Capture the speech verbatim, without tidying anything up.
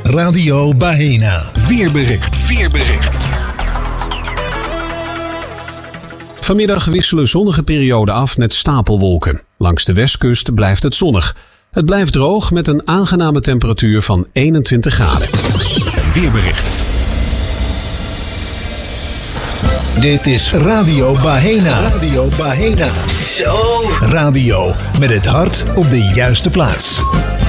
Radio Bahena. Weerbericht. Weerbericht. Vanmiddag wisselen zonnige perioden af met stapelwolken. Langs de westkust blijft het zonnig. Het blijft droog met een aangename temperatuur van eenentwintig graden. Weerbericht. Dit is Radio Bahena. Radio Bahena. Zo. Radio met het hart op de juiste plaats.